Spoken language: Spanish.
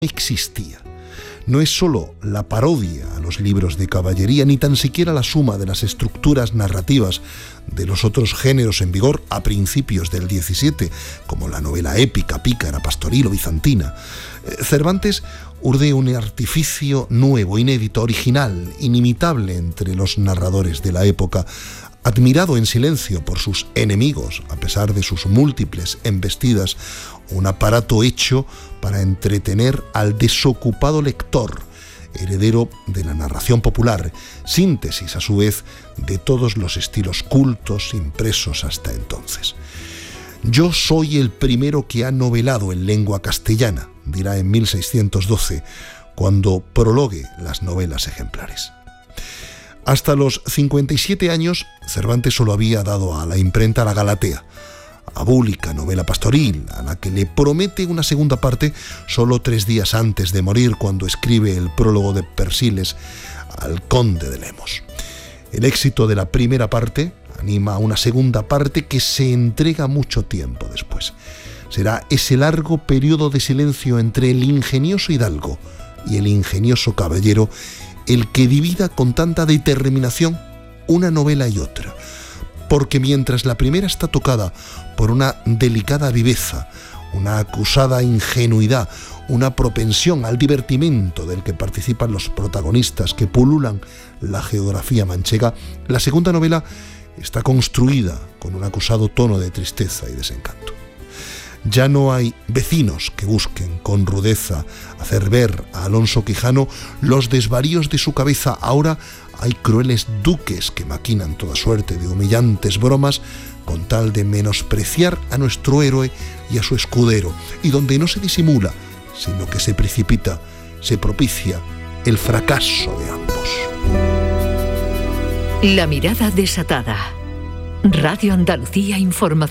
existía. No es sólo la parodia a los libros de caballería, ni tan siquiera la suma de las estructuras narrativas de los otros géneros en vigor a principios del XVII, como la novela épica, pícara, pastoril o bizantina. Cervantes urde un artificio nuevo, inédito, original, inimitable entre los narradores de la época, admirado en silencio por sus enemigos, a pesar de sus múltiples embestidas, un aparato hecho para entretener al desocupado lector, heredero de la narración popular, síntesis a su vez de todos los estilos cultos impresos hasta entonces. Yo soy el primero que ha novelado en lengua castellana, dirá en 1612, cuando prologue las novelas ejemplares. Hasta los 57 años, Cervantes solo había dado a la imprenta La Galatea, abúlica novela pastoril, a la que le promete una segunda parte solo 3 días antes de morir, cuando escribe el prólogo de Persiles al conde de Lemos. El éxito de la primera parte anima a una segunda parte que se entrega mucho tiempo después. Será ese largo periodo de silencio entre el ingenioso hidalgo y el ingenioso caballero el que divida con tanta determinación una novela y otra, porque mientras la primera está tocada por una delicada viveza, una acusada ingenuidad, una propensión al divertimento del que participan los protagonistas que pululan la geografía manchega, la segunda novela está construida con un acusado tono de tristeza y desencanto. Ya no hay vecinos que busquen con rudeza hacer ver a Alonso Quijano los desvaríos de su cabeza. Ahora hay crueles duques que maquinan toda suerte de humillantes bromas con tal de menospreciar a nuestro héroe y a su escudero, y donde no se disimula, sino que se precipita, se propicia el fracaso de ambos. La mirada desatada. Radio Andalucía Información.